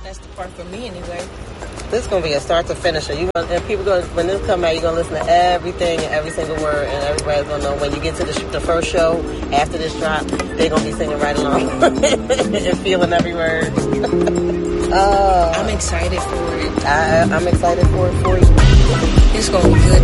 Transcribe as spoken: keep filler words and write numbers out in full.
That's the part for me anyway. This is gonna be a start to finish. You gonna, and people gonna when this come out, you're gonna listen to everything and every single word, and everybody's gonna know when you get to the, sh- the first show after this drop, they're gonna be singing right along and feeling every word. uh, I'm excited for it. I, I'm excited for it for you. It's gonna be good.